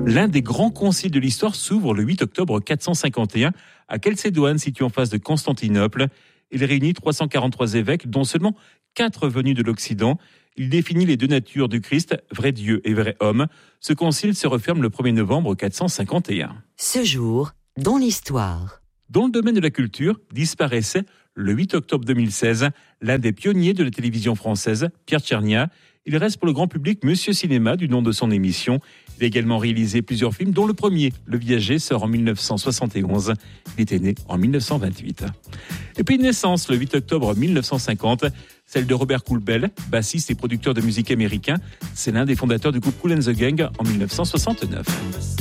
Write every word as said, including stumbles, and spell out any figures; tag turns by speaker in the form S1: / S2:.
S1: L'un des grands conciles de l'histoire s'ouvre le huit octobre quatre cent cinquante et un à Chalcédoine, situé en face de Constantinople. Il réunit trois cent quarante-trois évêques, dont seulement quatre venus de l'Occident. Il définit les deux natures du Christ, vrai Dieu et vrai homme. Ce concile se referme le premier novembre quatre cent cinquante et un.
S2: Ce jour, dans l'histoire.
S1: Dans le domaine de la culture, disparaissait le huit octobre deux mille seize l'un des pionniers de la télévision française, Pierre Tchernia. Il reste pour le grand public Monsieur Cinéma, du nom de son émission. Il a également réalisé plusieurs films, dont le premier, Le Viager, sort en dix-neuf cent soixante et onze. Il était né en dix-neuf cent vingt-huit. Et puis une naissance, le huit octobre mille neuf cent cinquante, celle de Robert Coulbel, bassiste et producteur de musique américain. C'est l'un des fondateurs du groupe Kool and the Gang en dix-neuf cent soixante-neuf.